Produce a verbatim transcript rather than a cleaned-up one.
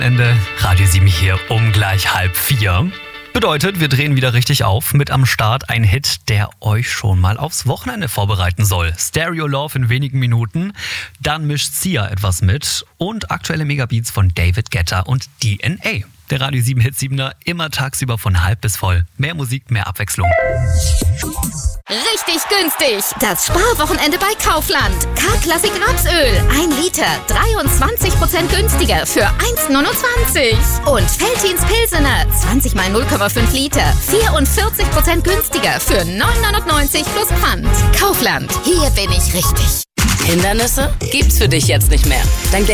Ende Radio sieben hier um gleich halb vier. Bedeutet, wir drehen wieder richtig auf. Mit am Start ein Hit, der euch schon mal aufs Wochenende vorbereiten soll. Stereo Love in wenigen Minuten. Dann mischt Sia etwas mit. Und aktuelle Megabeats von David Guetta und D N A. Der Radio sieben Hit siebener immer tagsüber von halb bis voll. Mehr Musik, mehr Abwechslung. Richtig günstig! Das Sparwochenende bei Kaufland. K-Klassik Rapsöl. ein Liter. dreiundzwanzig Prozent günstiger für eins neunundzwanzig. Und Veltins Pilsener. zwanzig mal null Komma fünf Liter. vierundvierzig Prozent günstiger für neun neunundneunzig plus Pfand. Kaufland. Hier bin ich richtig. Hindernisse gibt's für dich jetzt nicht mehr. Dank